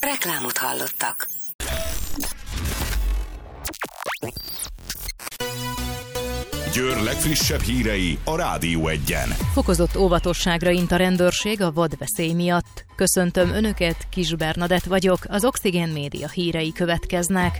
Reklámot hallottak. Győr legfrissebb hírei a Rádió 1-en. Fokozott óvatosságra int a rendőrség a vadveszély miatt. Köszöntöm Önöket, Kis Bernadett vagyok, az Oxigén Média hírei következnek.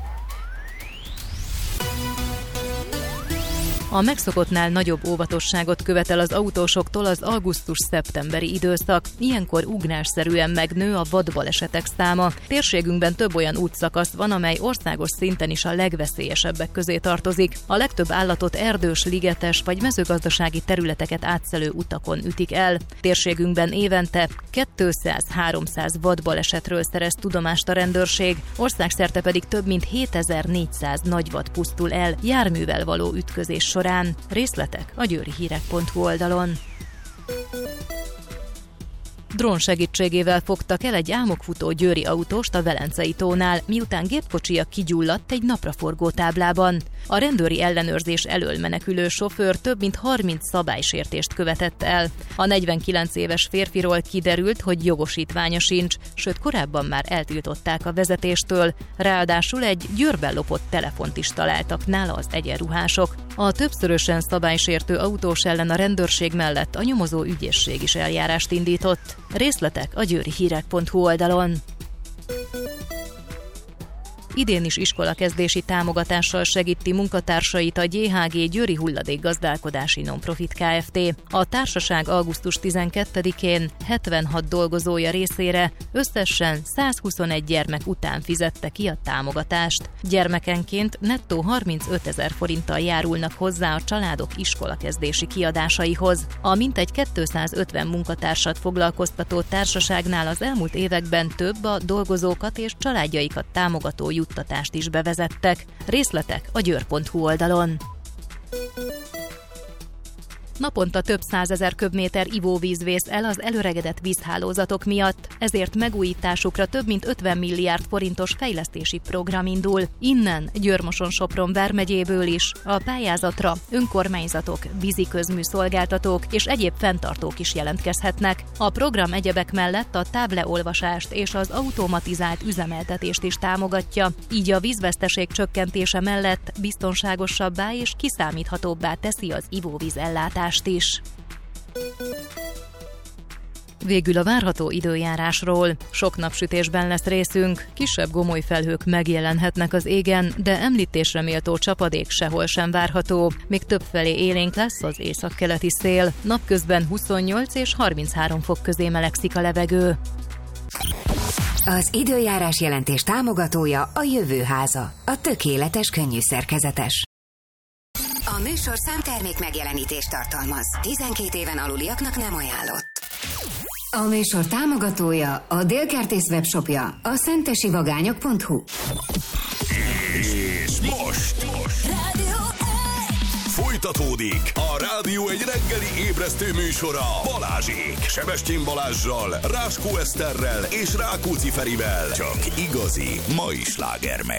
A megszokottnál nagyobb óvatosságot követel az autósoktól az augusztus-szeptemberi időszak. Ilyenkor ugrásszerűen megnő a vadbalesetek száma. Térségünkben több olyan útszakasz van, amely országos szinten is a legveszélyesebbek közé tartozik. A legtöbb állatot erdős, ligetes vagy mezőgazdasági területeket átszelő utakon ütik el. Térségünkben évente 200-300 vadbalesetről szerez tudomást a rendőrség, országszerte pedig több mint 7400 nagyvad pusztul el járművel való ütközés során. Részletek a győrihírek.hu oldalon. Drón segítségével fogtak el egy álmokfutó győri autóst a Velencei tónál, miután gépkocsija kigyulladt egy napraforgó táblában. A rendőri ellenőrzés elől menekülő sofőr több mint 30 szabálysértést követett el. A 49 éves férfiról kiderült, hogy jogosítványa sincs, sőt korábban már eltiltották a vezetéstől, ráadásul egy Győrben lopott telefont is találtak nála az egyenruhások. A többszörösen szabálysértő autós ellen a rendőrség mellett a nyomozó ügyészség is eljárást indított. Részletek a győrihírek.hu oldalon. Idén is iskolakezdési támogatással segíti munkatársait a GHG Győri Hulladékgazdálkodási Nonprofit Kft. A társaság augusztus 12-én 76 dolgozója részére összesen 121 gyermek után fizette ki a támogatást. Gyermekenként nettó 35 000 forinttal járulnak hozzá a családok iskolakezdési kiadásaihoz. A mintegy 250 munkatársat foglalkoztató társaságnál az elmúlt években több a dolgozókat és családjaikat támogató juttatást is bevezettek. Részletek a győr.hu oldalon. Naponta több 100 000 köbméter ivóvíz vész el az elöregedett vízhálózatok miatt, ezért megújításukra több mint 50 milliárd forintos fejlesztési program indul. Innen Győr-Moson-Sopron vármegyéből is a pályázatra önkormányzatok, vízi közműszolgáltatók és egyéb fenntartók is jelentkezhetnek. A program egyebek mellett a tábleolvasást és az automatizált üzemeltetést is támogatja, így a vízveszteség csökkentése mellett biztonságosabbá és kiszámíthatóbbá teszi az ivóvíz ellátást is. Végül a várható időjárásról. Sok napsütésben lesz részünk, kisebb gomoly felhők megjelenhetnek az égen, de említésre méltó csapadék sehol sem várható. Még többfelé élénk lesz az északkeleti szél, napközben 28 és 33 fok közé melegszik a levegő. Az időjárás jelentés támogatója a Jövőháza, a tökéletes könnyű szerkezetes. A műsor számtermék megjelenítést tartalmaz. 12 éven aluliaknak nem ajánlott. A műsor támogatója a Délkertész webshopja, a szentesivagányok.hu. És most folytatódik a Rádió egy reggeli ébresztő műsora Balázsék. Sebestyén Balázssal, Ráskó Eszterrel és Rákóczi Ferivel. Csak igazi mai slágermek.